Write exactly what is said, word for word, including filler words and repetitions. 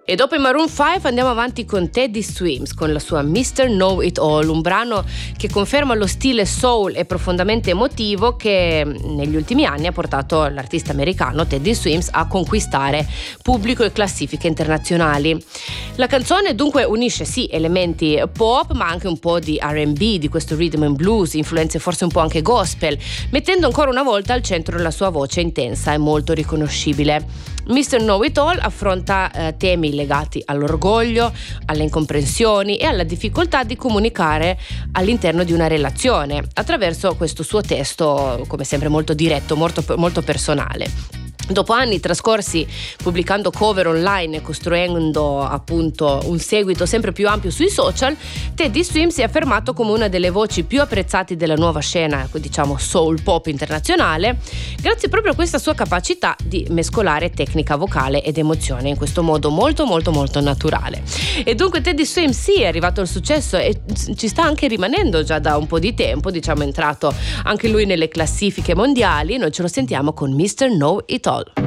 E dopo i Maroon cinque andiamo avanti con Teddy Swims con la sua mister Know It All, un brano che conferma lo stile soul e profondamente emotivo che negli ultimi anni ha portato l'artista americano Teddy Swims a conquistare pubblico e classifiche internazionali. La canzone dunque unisce sì elementi pop ma anche un po' di R and B, di questo rhythm and blues, influenze forse un po' anche gospel, mettendo ancora una volta al centro la sua voce intensa e molto riconoscibile. mister Know It All affronta eh, temi legati all'orgoglio, alle incomprensioni e alla difficoltà di comunicare all'interno di una relazione attraverso questo suo testo, come sempre molto diretto, molto, molto personale. Dopo anni trascorsi pubblicando cover online e costruendo appunto un seguito sempre più ampio sui social, Teddy Swims si è affermato come una delle voci più apprezzate della nuova scena, diciamo soul pop internazionale, grazie proprio a questa sua capacità di mescolare tecnica vocale ed emozione in questo modo molto molto molto naturale. E dunque Teddy Swims sì, è arrivato al successo e ci sta anche rimanendo già da un po' di tempo, diciamo è entrato anche lui nelle classifiche mondiali. Noi ce lo sentiamo con mister Know It All.